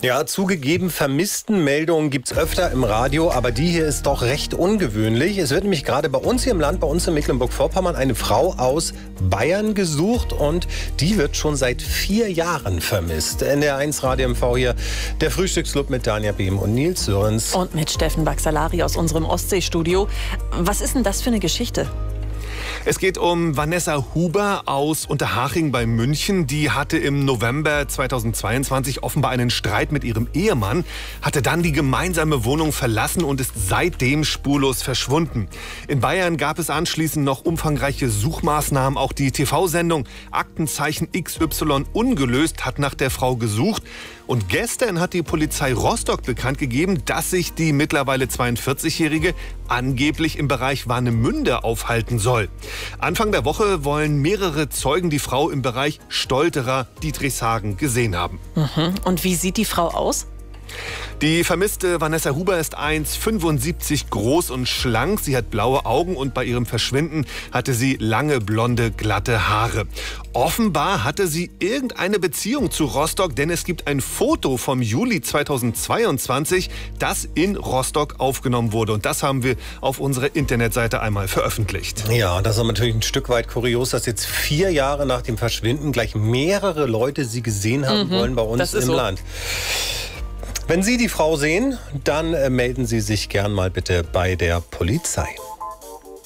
Ja, zugegeben, Vermisstenmeldungen gibt es öfter im Radio, aber die hier ist doch recht ungewöhnlich. Es wird nämlich gerade bei uns hier im Land, bei uns in Mecklenburg-Vorpommern, eine Frau aus Bayern gesucht und die wird schon seit 4 Jahren vermisst. NDR1 Radio MV hier, der Frühstücksclub mit Dania Behm und Nils Sörens. Und mit Steffen Baxalari aus unserem Ostseestudio. Was ist denn das für eine Geschichte? Es geht um Vanessa Huber aus Unterhaching bei München. Die hatte im November 2022 offenbar einen Streit mit ihrem Ehemann, hatte dann die gemeinsame Wohnung verlassen und ist seitdem spurlos verschwunden. In Bayern gab es anschließend noch umfangreiche Suchmaßnahmen. Auch die TV-Sendung Aktenzeichen XY ungelöst hat nach der Frau gesucht. Und gestern hat die Polizei Rostock bekannt gegeben, dass sich die mittlerweile 42-Jährige angeblich im Bereich Warnemünde aufhalten soll. Anfang der Woche wollen mehrere Zeugen die Frau im Bereich Stolterer-Dietrichshagen gesehen haben. Und wie sieht die Frau aus? Die vermisste Vanessa Huber ist 1,75 groß und schlank. Sie hat blaue Augen und bei ihrem Verschwinden hatte sie lange, blonde, glatte Haare. Offenbar hatte sie irgendeine Beziehung zu Rostock, denn es gibt ein Foto vom Juli 2022, das in Rostock aufgenommen wurde. Und das haben wir auf unserer Internetseite einmal veröffentlicht. Ja, das ist natürlich ein Stück weit kurios, dass jetzt 4 Jahre nach dem Verschwinden gleich mehrere Leute sie gesehen haben wollen bei uns im Land. Wenn Sie die Frau sehen, dann melden Sie sich gern mal bitte bei der Polizei.